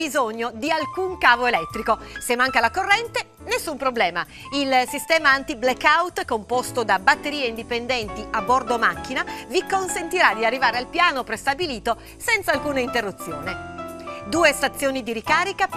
bisogno di alcun cavo elettrico. Se manca la corrente, nessun problema. Il sistema anti-blackout, composto da batterie indipendenti a bordo macchina, vi consentirà di arrivare al piano prestabilito senza alcuna interruzione. 2 stazioni di ricarica